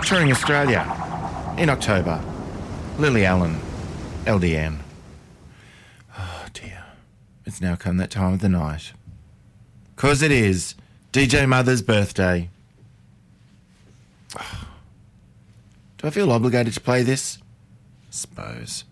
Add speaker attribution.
Speaker 1: touring Australia in October. Lily Allen, LDN. Oh dear, it's now come that time of the night. 'Cause it is DJ Mother's birthday. Do I feel obligated to play this? Suppose.